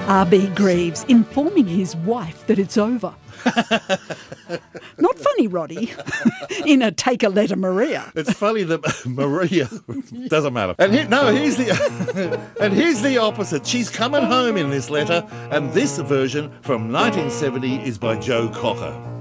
R.B. Greaves informing his wife that it's over. Not funny, Roddy. In a Take a Letter, Maria. It's funny that Maria doesn't matter. And here's the opposite. She's coming home in this letter, and this version from 1970 is by Joe Cocker.